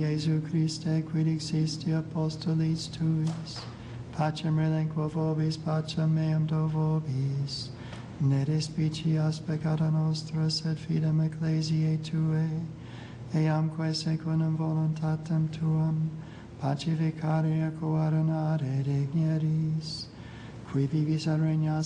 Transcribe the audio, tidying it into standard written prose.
Jesu Christe, quid existi apostolis tuis, pacem relinquo vobis, pacem meam do vobis, ne despicias peccata nostra, sed fidem ecclesiae Tuae, eamque secundum voluntatem Tuam, pacificare et coordinare digneris, qui vivis et regnas